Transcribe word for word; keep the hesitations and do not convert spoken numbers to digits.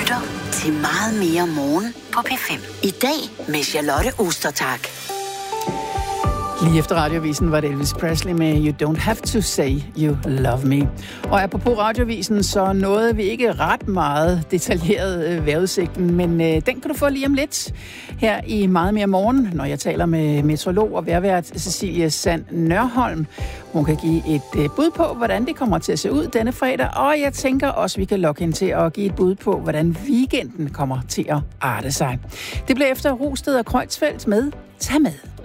lytter til Meget mere morgen på P fem. I dag med Charlotte Ostertag. Lige efter Radiovisen var det Elvis Presley med You Don't Have To Say You Love Me. Og apropos Radiovisen, så nåede vi ikke ret meget detaljeret øh, vejrudsigten, men øh, den kan du få lige om lidt her i Meget mere morgen, når jeg taler med meteorolog og vejrvært Cecilie Sand Nørholm. Hun kan give et øh, bud på, hvordan det kommer til at se ud denne fredag, og jeg tænker også, vi kan lokke hende til at give et bud på, hvordan weekenden kommer til at arte sig. Det bliver efter Rosted og Kreutzfeldt med Tag med.